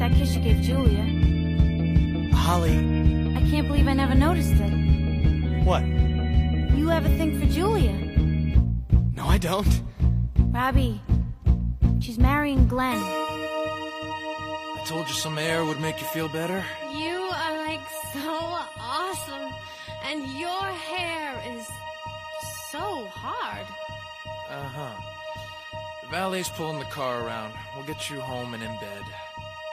that kiss you gave Julia. Holly... I can't believe I never noticed it. What? You have a thing for Julia. No, I don't. Robbie, she's marrying Glenn. I told you some air would make you feel better. You are like so awesome, and your hair is so hard. Uh-huh. The valet's pulling the car around. We'll get you home and in bed.